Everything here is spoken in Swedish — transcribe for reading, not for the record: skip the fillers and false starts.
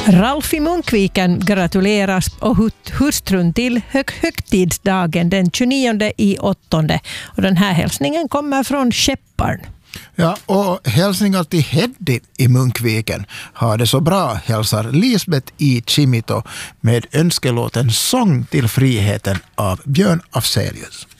Ralf i Munkviken gratuleras och hustrun till högtidsdagen den 29/8. Och den här hälsningen kommer från Skepparn. Ja, och hälsningar till Heddi i Munkviken. Ha det så bra, hälsar Lisbeth i Chimito med önskelåten Sång till friheten av Björn Afzelius.